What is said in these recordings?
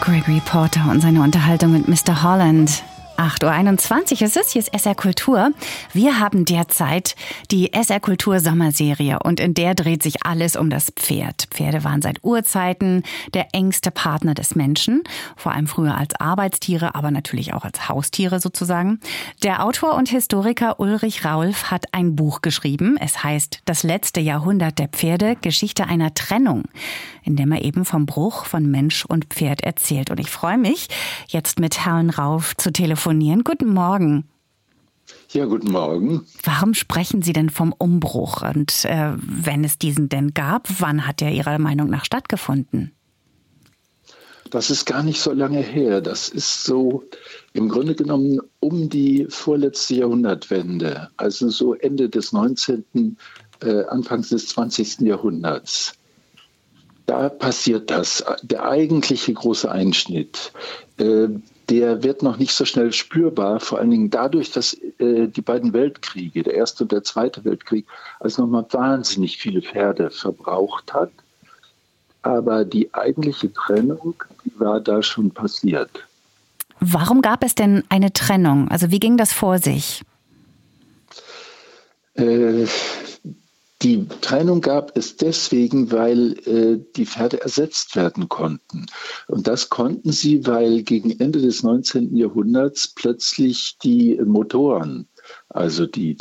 Gregory Porter und seine Unterhaltung mit Mr. Holland. 8.21 Uhr, es ist, hier ist SR Kultur. Wir haben derzeit die SR Kultur Sommerserie und in der dreht sich alles um das Pferd. Pferde waren seit Urzeiten der engste Partner des Menschen, vor allem früher als Arbeitstiere, aber natürlich auch als Haustiere sozusagen. Der Autor und Historiker Ulrich Raulf hat ein Buch geschrieben. Es heißt Das letzte Jahrhundert der Pferde, Geschichte einer Trennung, in dem er eben vom Bruch von Mensch und Pferd erzählt. Und ich freue mich, jetzt mit Herrn Raulf zu telefonieren. Guten Morgen. Ja, guten Morgen. Warum sprechen Sie denn vom Umbruch? Und wenn es diesen denn gab, wann hat er Ihrer Meinung nach stattgefunden? Das ist gar nicht so lange her. Das ist so im Grunde genommen um die vorletzte Jahrhundertwende, also so Ende des 19., Anfangs des 20. Jahrhunderts. Da passiert das, der eigentliche große Einschnitt. Der wird noch nicht so schnell spürbar, vor allen Dingen dadurch, dass die beiden Weltkriege, der Erste und der Zweite Weltkrieg, also nochmal wahnsinnig viele Pferde verbraucht hat. Aber die eigentliche Trennung, die war da schon passiert. Warum gab es denn eine Trennung? Also wie ging das vor sich? Die Trennung gab es deswegen, weil die Pferde ersetzt werden konnten. Und das konnten sie, weil gegen Ende des 19. Jahrhunderts plötzlich die Motoren, also die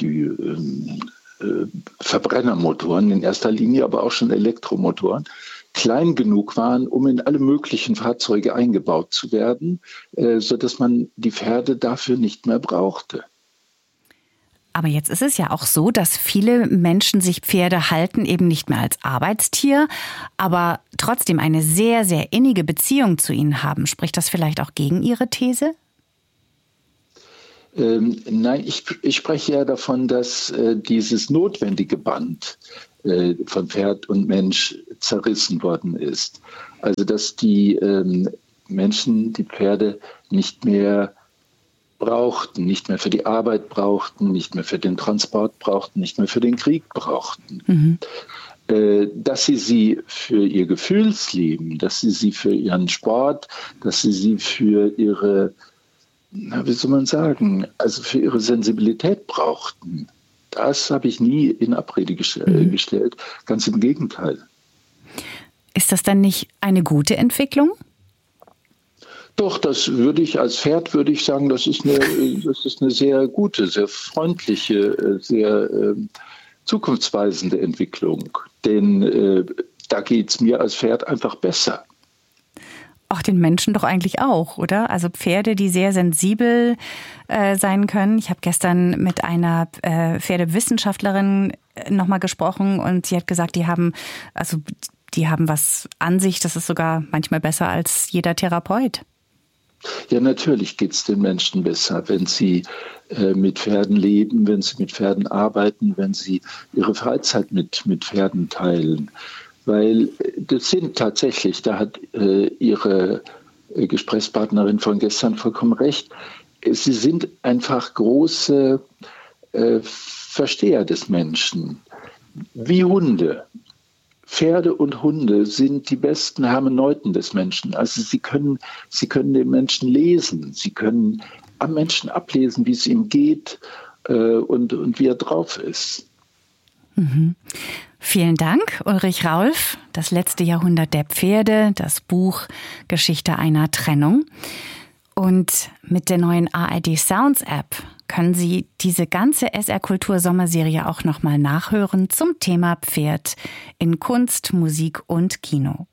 Verbrennermotoren in erster Linie, aber auch schon Elektromotoren, klein genug waren, um in alle möglichen Fahrzeuge eingebaut zu werden, sodass man die Pferde dafür nicht mehr brauchte. Aber jetzt ist es ja auch so, dass viele Menschen sich Pferde halten, eben nicht mehr als Arbeitstier, aber trotzdem eine sehr, sehr innige Beziehung zu ihnen haben. Spricht das vielleicht auch gegen Ihre These? Nein, ich spreche ja davon, dass dieses notwendige Band von Pferd und Mensch zerrissen worden ist. Also dass die Menschen die Pferde nicht mehr brauchten, nicht mehr für die Arbeit brauchten, nicht mehr für den Transport brauchten, nicht mehr für den Krieg brauchten. Mhm. Dass sie für ihr Gefühlsleben, dass sie für ihren Sport, dass sie für ihre, wie soll man sagen, also für ihre Sensibilität brauchten. Das habe ich nie in Abrede gestellt. Ganz im Gegenteil. Ist das dann nicht eine gute Entwicklung? Doch, das würde ich als Pferd sagen, das ist eine sehr gute, sehr freundliche, sehr zukunftsweisende Entwicklung. Denn da geht es mir als Pferd einfach besser. Auch den Menschen doch eigentlich auch, oder? Also Pferde, die sehr sensibel sein können. Ich habe gestern mit einer Pferdewissenschaftlerin nochmal gesprochen und sie hat gesagt, die haben was an sich, das ist sogar manchmal besser als jeder Therapeut. Ja, natürlich geht es den Menschen besser, wenn sie mit Pferden leben, wenn sie mit Pferden arbeiten, wenn sie ihre Freizeit mit Pferden teilen. Weil das sind tatsächlich, da hat Ihre Gesprächspartnerin von gestern vollkommen recht, sie sind einfach große Versteher des Menschen, wie Hunde. Pferde und Hunde sind die besten Hermeneuten des Menschen. Also sie können den Menschen lesen. Sie können am Menschen ablesen, wie es ihm geht und wie er drauf ist. Mhm. Vielen Dank, Ulrich Raulf. Das letzte Jahrhundert der Pferde, das Buch Geschichte einer Trennung. Und mit der neuen ARD Sounds App können Sie diese ganze SR Kultur Sommerserie auch nochmal nachhören zum Thema Pferd in Kunst, Musik und Kino.